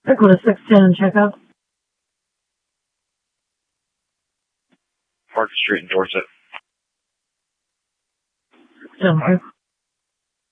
Pickle 610 checkout. Market Street in Dorset. Still,